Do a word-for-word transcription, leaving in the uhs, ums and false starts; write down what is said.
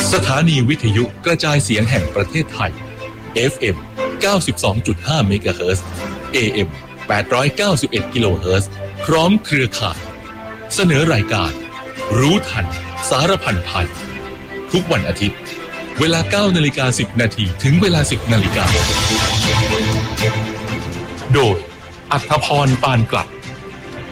สถานีวิทยุกระจายเสียงแห่งประเทศไทย เอฟ เอ็ม เก้าสิบสองจุดห้า เมกะเฮิรตซ์ เอ เอ็ม แปดร้อยเก้าสิบเอ็ด กิโลเฮิรตซ์ พร้อมเครือข่ายเสนอรายการรู้ทันสารพันภัยทุกวันอาทิตย์เวลา เก้านาฬิกาสิบ นาทีถึงเวลา สิบ นาฬิกาโดยอัธพร ปานกลัด